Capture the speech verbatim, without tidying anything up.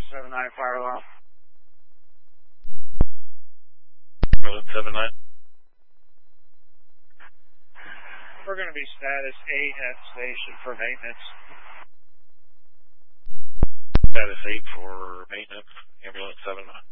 ambulance seven nine fire alarm. Ambulance seven nine. We're going to be status eight at station for maintenance. Status eight for maintenance. Ambulance seven nine.